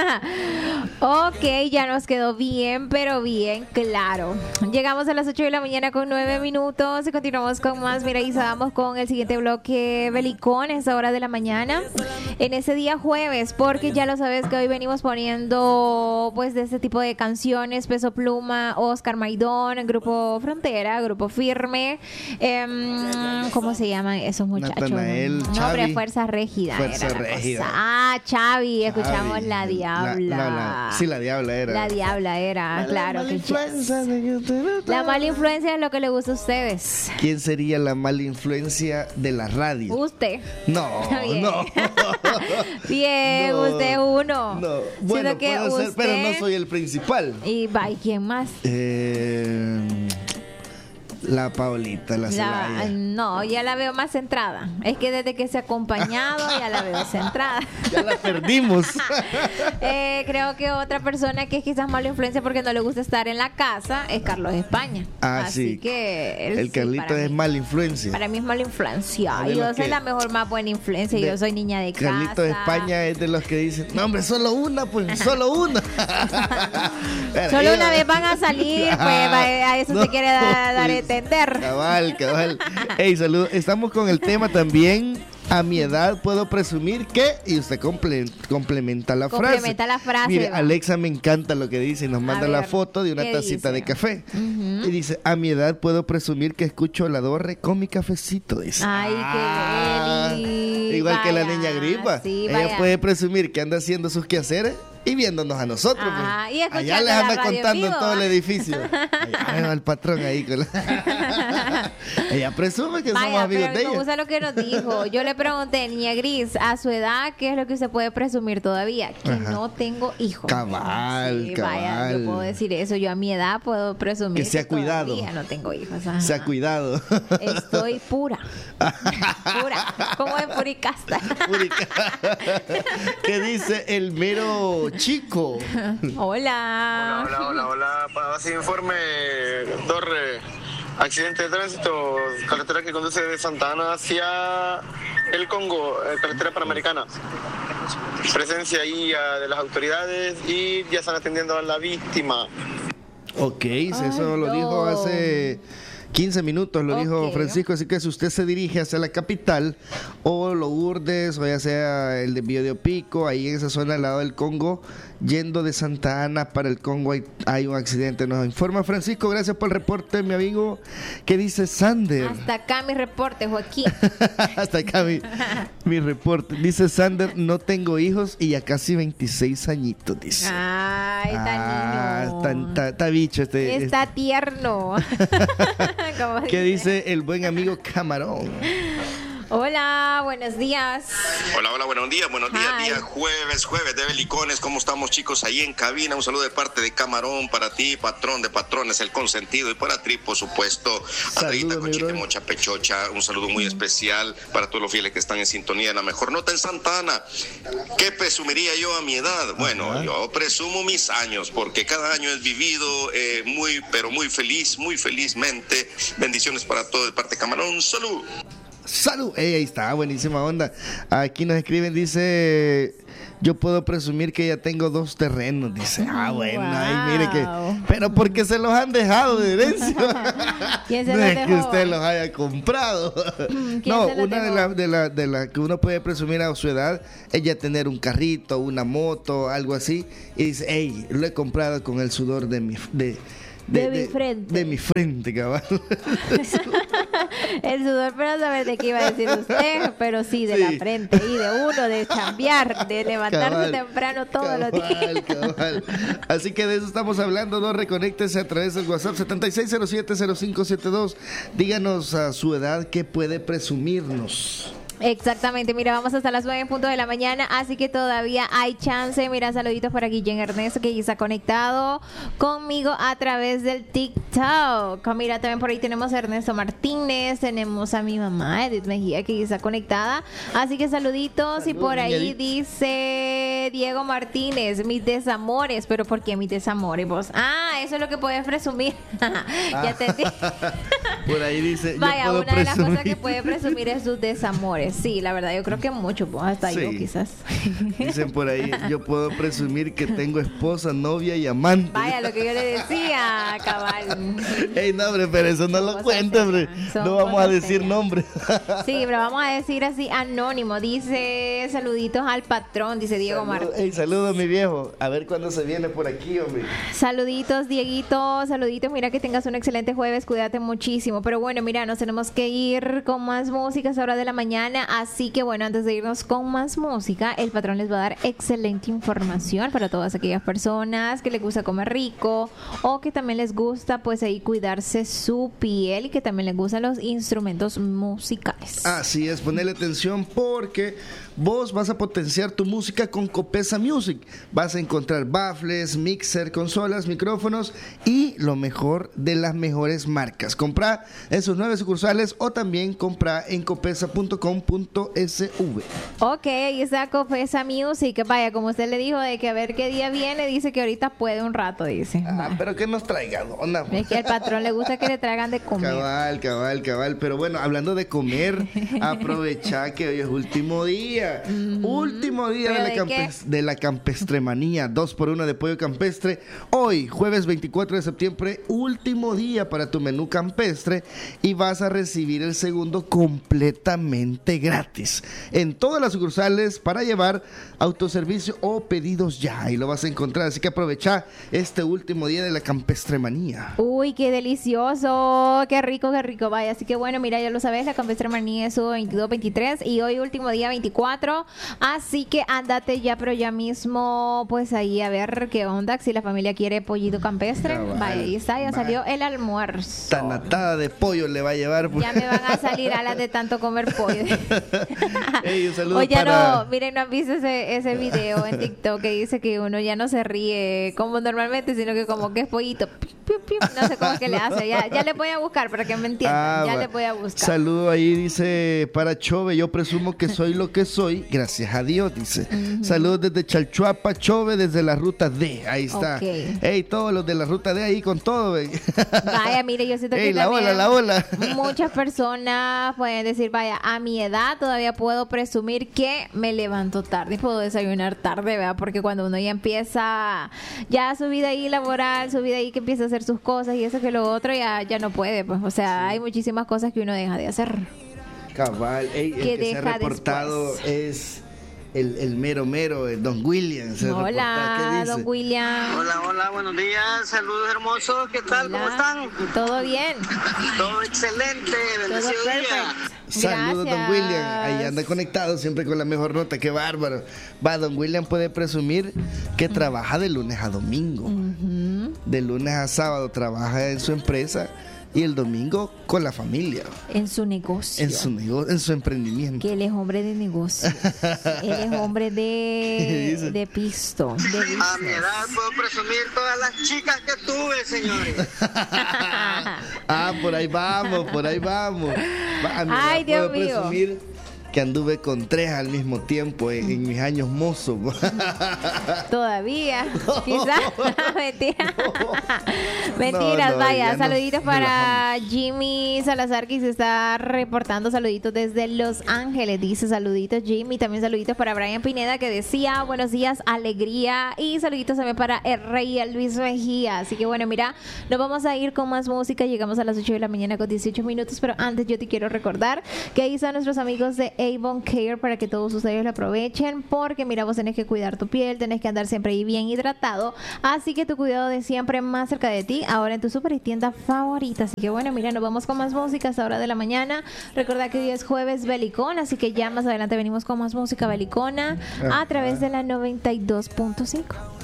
Ok, ya nos quedó bien, pero bien claro. Llegamos a las 8 de la mañana con 9 minutos y continuamos con más. Mira, Isa, vamos con el siguiente bloque belicón, a esa hora de la mañana. En ese día jueves, porque ya lo sabes que hoy venimos poniendo pues de este tipo de canciones: Peso Pluma, Oscar Maidón, Grupo Frontera, Grupo Firme. ¿Cómo se llaman esos muchachos? Natanael, No, Xavi. hombre, Fuerza Régida. Fuerza era la Régida. cosa. Ah, Xavi, escuchamos Xavi. La Diabla. Sí, La Diabla era. La Diabla era, claro. mala Que influencia de que usted no la está. mala influencia es lo que le gusta a ustedes. ¿Quién sería la mala influencia de la radio? Usted. No, Bien. no. Bien, No, usted es uno. No, bueno, Siento que puedo ser, pero no usted- soy el principal. ¿Y quién más? La Paulita, la Celaya. No, ya la veo más centrada. Es que desde que se ha acompañado ya la veo centrada. Ya la perdimos. Creo que otra persona que es quizás mala influencia porque no le gusta estar en la casa es Carlos España. Ah, Así sí. que él El sí, Carlito para es mí. mala influencia. Para mí es mala influencia. De Yo los soy que- la mejor, más buena influencia. de- Yo soy niña de casa. Carlito de España es de los que dicen, no hombre, solo una, pues, solo una. Solo una vez van a salir, pues a eso se quiere dar a pues, entender. Cabal. Hey, saludos. Estamos con el tema también. A mi edad puedo presumir que, y usted complementa la frase. Complementa la frase, Mire, va. Alexa me encanta lo que dice y nos manda la ver, foto de una ¿qué tacita dice? de café. Y dice, a mi edad puedo presumir que escucho La Dorre con mi cafecito, dice. Ay, qué deli. Igual que la Vaya, niña Gripa. sí, Ella vaya. puede presumir que anda haciendo sus quehaceres y viéndonos a nosotros. Ajá, pues. y escuchando Allá les la anda radio en contando en vivo. todo el edificio. Allá va el patrón ahí con la... Ella presume que somos Vaya, amigos pero de me ella. gusta lo que nos dijo. Yo le pregunté, niña Gris, a su edad, ¿qué es lo que usted puede presumir todavía? Que Ajá. no tengo hijos. Cabal, Vaya, cabal. yo puedo decir eso. Yo a mi edad puedo presumir Que se ha cuidado. todavía no tengo hijos. Ajá. Se ha cuidado. Estoy pura. Pura. Como en Puricasta. ¿Qué dice el mero chico? Hola. Hola. Para ese informe, Torre, accidente de tránsito, carretera que conduce de Santa Ana hacia el Congo, carretera panamericana. Presencia ahí de las autoridades y ya están atendiendo a la víctima. Ok, eso lo no. dijo hace 15 minutos, lo dijo Ok. Francisco, así que si usted se dirige hacia la capital o Lourdes o ya sea el de Biobío Pico, ahí en esa zona al lado del Congo, yendo de Santa Ana para el Congo hay un accidente, nos informa Francisco, gracias por el reporte, mi amigo. ¿Qué dice Sander? Hasta acá mi reporte, Joaquín. Hasta acá mi reporte. Dice Sander, no tengo hijos y ya casi 26 añitos, dice. Ay, está niño. Está bicho este. Está tierno. Como ¿Qué dice el buen amigo Camarón? Hola, buenos días. Hola, buenos días, Hi. día jueves de Belicones, ¿cómo estamos chicos ahí en cabina? Un saludo de parte de Camarón para ti, patrón de patrones, el consentido, y para ti, por supuesto, Andreita mi Cochite, brother. Mocha Pechocha, un saludo muy especial para todos los fieles que están en sintonía en la mejor nota en Santa Ana. ¿Qué presumiría yo a mi edad? Bueno, yo presumo mis años, porque cada año es vivido pero muy felizmente. Bendiciones para todo de parte de Camarón, salud. Salud, ahí está, buenísima onda. Aquí nos escriben, dice, yo puedo presumir que ya tengo 2 terrenos, dice. Bueno, ahí mire que, pero porque se los han dejado de herencia. ¿Quién se No los es que dejó? usted los haya comprado. ¿Quién No, se los una dejó? de las que uno puede presumir a su edad es ya tener un carrito, una moto, algo así, y dice, hey, lo he comprado con el sudor de mi mi frente. De mi frente, cabal. El sudor, pero saber de qué iba a decir usted, pero sí, de Sí. la frente y de uno, de chambear, de levantarse Cabal, temprano todos los días. cabal. Así que de eso estamos hablando, no reconéctese a través del WhatsApp 76070572. Díganos a su edad qué puede presumirnos. Exactamente, mira, vamos hasta las 9 en punto de la mañana, así que todavía hay chance. Mira, saluditos para Guillén Ernesto, que ya está conectado conmigo a través del TikTok. Mira, también por ahí tenemos a Ernesto Martínez, tenemos a mi mamá, Edith Mejía, que ya está conectada. Así que saluditos. Y por ahí Edith. dice Diego Martínez, mis desamores. ¿Pero por qué mis desamores vos? Ah, eso es lo que puedes presumir. Ya te Por ahí dice, Vaya, yo puedo una de las presumir. cosas que puede presumir es sus desamores. Sí, la verdad, yo creo que mucho, pues, hasta yo Sí. quizás. Dicen por ahí, yo puedo presumir que tengo esposa, novia y amante. Vaya, lo que yo le decía, cabal. Ey, no, hombre, pero eso no lo Cosas cuenta, hombre. serias. Son No vamos a cosas decir serias. nombres. Sí, pero vamos a decir así, anónimo. Dice, saluditos al patrón, dice Diego Martínez. Ey, saludos, mi viejo. A ver cuándo se viene por aquí, hombre. Saluditos, Dieguito, saluditos. Mira que tengas un excelente jueves, cuídate muchísimo. Pero bueno, mira, nos tenemos que ir con más música a esta hora de la mañana. Así que bueno, antes de irnos con más música, el patrón les va a dar excelente información para todas aquellas personas que les gusta comer rico o que también les gusta pues ahí cuidarse su piel y que también les gustan los instrumentos musicales. Así es, ponerle atención porque vos vas a potenciar tu música con Copesa Music. Vas a encontrar baffles, mixer, consolas, micrófonos y lo mejor de las mejores marcas. Comprá en sus 9 sucursales o también comprá en copesa.com.sv. Ok, ahí está Copesa Music. Vaya, como usted le dijo de que a ver qué día viene, dice que ahorita puede un rato, dice. Ah, pero que nos traiga dona. Es que al patrón le gusta que le traigan de comer. Cabal. Pero bueno, hablando de comer, aprovecha que hoy es último día. Último día ¿Pero de de qué? de la campestremanía. 2x1 de pollo campestre. Hoy, jueves 24 de septiembre, último día para tu menú campestre. Y vas a recibir el segundo completamente gratis. En todas las sucursales para llevar autoservicio o pedidos ya. Ahí lo vas a encontrar. Así que aprovecha este último día de la campestremanía. Uy, qué delicioso, qué rico, vaya. Así que bueno, mira, ya lo sabes, la campestremanía es 22-23 y hoy último día 24. Así que ándate ya, pero ya mismo, pues ahí a ver qué onda, si la familia quiere pollito campestre. Cabal. Vaya, ahí está, ya Va. salió el almuerzo. Tanatada de pollo le va a llevar. Ya me van a salir alas de tanto comer pollo. Ey, un saludo O ya para... no, miren, no han visto ese video en TikTok que dice que uno ya no se ríe como normalmente, sino que como que es pollito. Piu, piu, no sé cómo es que le hace. Ya le voy a buscar para que me entiendan. Ya va. le voy a buscar. Saludo ahí, dice, para Chove, yo presumo que soy lo que soy, gracias a Dios, dice. Saludos desde Chalchuapa, Chove, desde la ruta D, ahí está. Ok. Ey, todos los de la ruta D ahí con todo, ve. Vaya, mire, yo siento que Ey, la también ola. muchas personas pueden decir, vaya, a mi edad todavía puedo presumir que me levanto tarde y puedo desayunar tarde, ¿verdad? Porque cuando uno ya empieza ya su vida ahí laboral, su vida ahí que empieza a hacer sus cosas y eso que lo otro ya no puede, pues. O sea, hay muchísimas cosas que uno deja de hacer. Cabal, ey, el Que que se ha deja reportado después. es el mero, el Don William. Se reporta. Hola, ¿Qué dice? don William. Hola, buenos días, saludos hermosos, ¿qué tal? ¿Cómo Hola. están? ¿Todo bien? Todo excelente, Todo bendecido día. perfecto. Saludos, Gracias. Don William. Ahí anda conectado siempre con la mejor nota. Qué bárbaro. Va, Don William puede presumir que trabaja de lunes a domingo. De lunes a sábado trabaja en su empresa y el domingo con la familia. En su negocio. En su negocio, en su emprendimiento. Que él es hombre de negocio. Él es hombre ¿Qué dice? de pisto. De A mi business. edad puedo presumir todas las chicas que tuve, señores. Por ahí vamos. Va, a mi Ay, edad Dios puedo mío. presumir que anduve con 3 al mismo tiempo en mis años mozos. Todavía. Quizás. Mentira. Mentiras, No, vaya. ya no Saluditos para relajamos. Jimmy Salazar, que se está reportando. Saluditos desde Los Ángeles. Dice saluditos, Jimmy. También saluditos para Brian Pineda, que decía buenos días, alegría. Y saluditos también para el rey Luis Mejía. Así que bueno, mira, nos vamos a ir con más música. Llegamos a las 8 de la mañana con 18 minutos. Pero antes yo te quiero recordar que ahí están nuestros amigos de Avon Care para que todos ustedes lo aprovechen, porque mira, vos tenés que cuidar tu piel, tenés que andar siempre ahí bien hidratado, así que tu cuidado de siempre más cerca de ti, ahora en tu super tienda favorita. Así que bueno, mira, nos vamos con más música a esta hora de la mañana. Recuerda que hoy es jueves belicón, así que ya más adelante venimos con más música belicona a través de la 92.5.